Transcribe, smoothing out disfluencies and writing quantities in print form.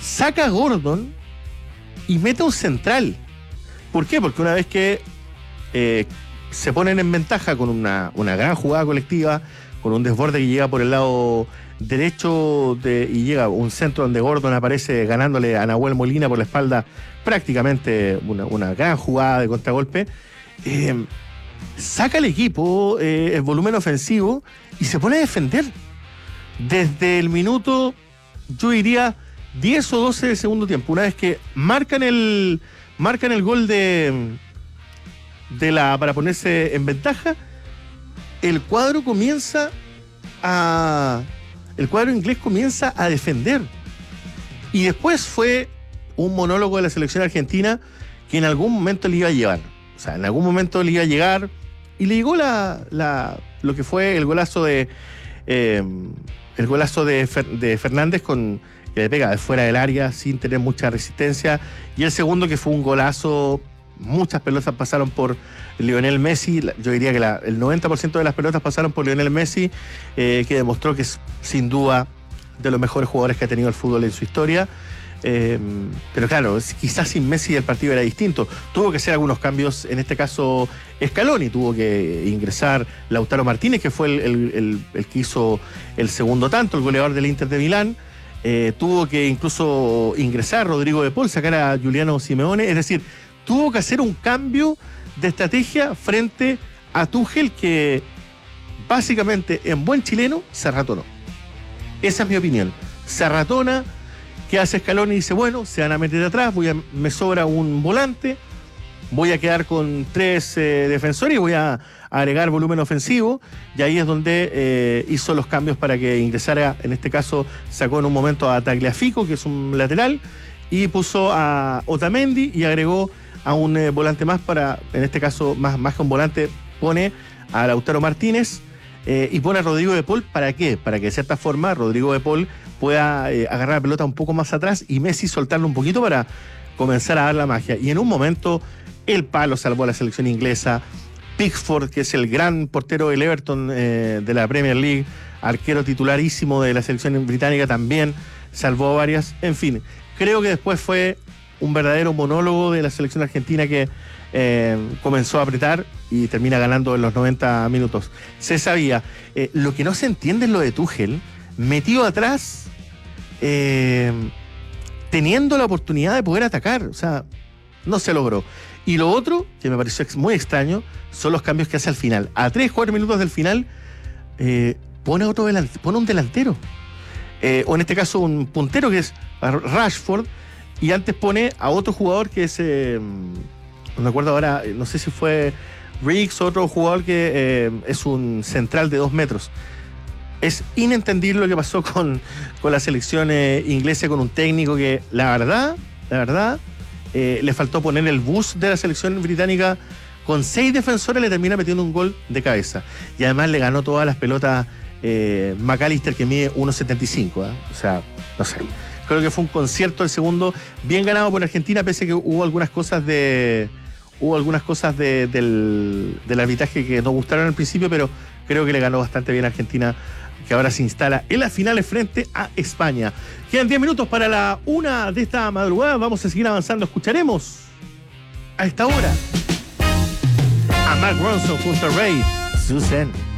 saca a Gordon y mete un central. ¿Por qué? Porque una vez que se ponen en ventaja con una gran jugada colectiva, con un desborde que llega por el lado derecho y llega un centro donde Gordon aparece ganándole a Nahuel Molina por la espalda, prácticamente una gran jugada de contragolpe, saca al equipo el volumen ofensivo y se pone a defender. Desde el minuto, yo diría 10 o 12 del segundo tiempo, una vez que marcan el gol para ponerse en ventaja, el cuadro inglés comienza a defender. Y después fue un monólogo de la selección argentina que en algún momento le iba a llevar. O sea, en algún momento le iba a llegar y le llegó lo que fue el golazo de Fernández que le pega de fuera del área sin tener mucha resistencia, y el segundo que fue un golazo. Muchas pelotas pasaron por Lionel Messi. Yo diría que el 90% de las pelotas pasaron por Lionel Messi, que demostró que es sin duda de los mejores jugadores que ha tenido el fútbol en su historia. Pero claro, quizás sin Messi el partido era distinto. Tuvo que hacer algunos cambios, en este caso Scaloni. Tuvo que ingresar Lautaro Martínez, que fue el que hizo el segundo tanto, el goleador del Inter de Milán. Tuvo que incluso ingresar Rodrigo de Paul, sacar a Giuliano Simeone. Es decir, tuvo que hacer un cambio de estrategia frente a Tuchel, que básicamente en buen chileno se ratonó. Esa es mi opinión. Se ratona. ¿Qué hace Scaloni? Dice, bueno, se van a meter atrás, me sobra un volante, voy a quedar con 3 defensores y voy a agregar volumen ofensivo, y ahí es donde hizo los cambios para que ingresara. En este caso sacó en un momento a Tagliafico, que es un lateral, y puso a Otamendi y agregó a un volante más en este caso, más que un volante, pone a Lautaro Martínez y pone a Rodrigo de Paul. ¿Para qué? Para que de cierta forma Rodrigo de Paul pueda agarrar la pelota un poco más atrás y Messi soltarlo un poquito para comenzar a dar la magia. Y en un momento el palo salvó a la selección inglesa. Pickford, que es el gran portero del Everton de la Premier League, arquero titularísimo de la selección británica, también salvó varias. En fin, creo que después fue un verdadero monólogo de la selección argentina que comenzó a apretar y termina ganando en los 90 minutos. Se sabía. Lo que no se entiende es lo de Tuchel, metido atrás, teniendo la oportunidad de poder atacar. O sea, no se logró. Y lo otro, que me pareció muy extraño, son los cambios que hace al final. A 3-4 minutos del final, pone un delantero. O en este caso un puntero, que es Rashford, y antes pone a otro jugador que es, no me acuerdo ahora, no sé si fue Riggs, otro jugador que es un central de 2 metros. Es inentendible lo que pasó con la selección inglesa, con un técnico que, la verdad, le faltó poner el bus de la selección británica. Con 6 defensores le termina metiendo un gol de cabeza. Y además le ganó todas las pelotas McAllister, que mide 1,75. O sea, no sé. Creo que fue un concierto el segundo bien ganado por Argentina, pese a que hubo algunas cosas del arbitraje que nos gustaron al principio, pero creo que le ganó bastante bien a Argentina, que ahora se instala en las finales frente a España. Quedan 10 minutos para la 1 de esta madrugada. Vamos a seguir avanzando. Escucharemos a esta hora a Mark Ronson junto a Ray Susan.